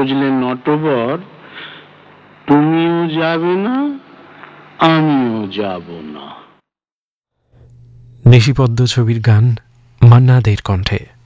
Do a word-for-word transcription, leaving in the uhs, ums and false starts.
বুঝলে নটবর, তুমিও যাবে না, আমিও যাব না। নিশিপদ্ম ছবির গান মান্না দের কণ্ঠে।